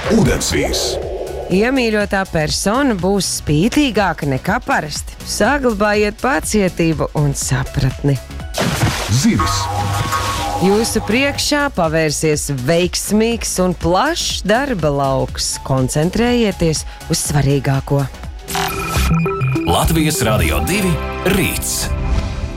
Ūdensvīrs. Iemīļotā persona būs spītīgāka nekā parasti. Saglabājiet pacietību un sapratni. Zivis. Jūsu priekšā pavērsies veiksmīgs un plašs darba lauks. Koncentrējieties uz svarīgāko. Latvijas Radio 2 rīts.